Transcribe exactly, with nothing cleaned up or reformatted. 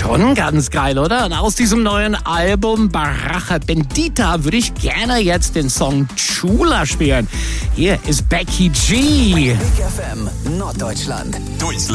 Schon ganz geil, oder? Und aus diesem neuen Album Baraja Bendita würde ich gerne jetzt den Song Chula spielen. Hier ist Becky G. Big F M Norddeutschland. Durchs